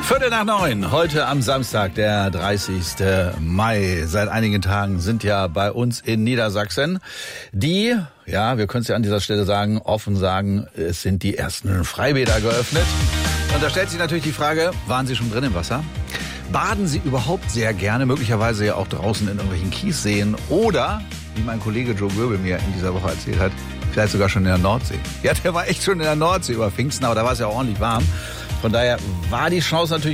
8:45, heute am Samstag, der 30. Mai. Seit einigen Tagen sind ja bei uns in Niedersachsen die, ja, wir können es ja an dieser Stelle sagen, offen sagen, es sind die ersten Freibäder geöffnet. Und da stellt sich natürlich die Frage, waren Sie schon drin im Wasser? Baden Sie überhaupt sehr gerne, möglicherweise ja auch draußen in irgendwelchen Kiesseen oder, wie mein Kollege Joe Göbel mir in dieser Woche erzählt hat, vielleicht sogar schon in der Nordsee. Ja, der war echt schon in der Nordsee über Pfingsten, aber da war es ja auch ordentlich warm. Von daher war die Chance natürlich